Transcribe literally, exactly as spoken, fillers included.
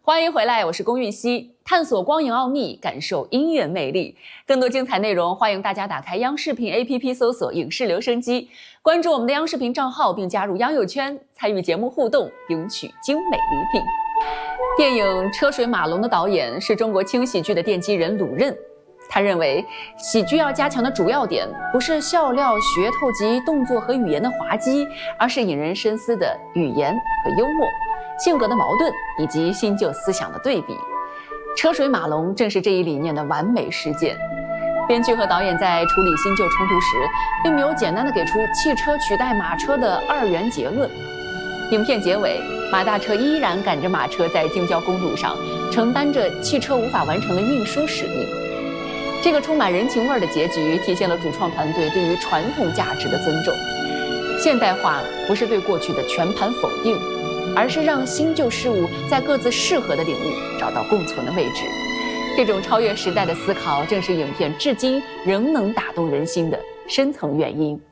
欢迎回来，我是龚玉熙，探索光影奥秘，感受音乐魅力。更多精彩内容，欢迎大家打开央视频 A P P 搜索影视留声机，关注我们的央视频账号，并加入央友圈，参与节目互动，赢取精美礼品。电影《车水马龙》的导演是中国轻喜剧的奠基人鲁任。他认为，喜剧要加强的主要点不是笑料、噱头及动作和语言的滑稽，而是引人深思的语言和幽默、性格的矛盾以及新旧思想的对比。车水马龙正是这一理念的完美实践。编剧和导演在处理新旧冲突时，并没有简单的给出汽车取代马车的二元结论。影片结尾，马大车依然赶着马车在京郊公路上，承担着汽车无法完成的运输使命。这个充满人情味的结局，体现了主创团队对于传统价值的尊重。现代化不是对过去的全盘否定，而是让新旧事物在各自适合的领域找到共存的位置。这种超越时代的思考，正是影片至今仍能打动人心的深层原因。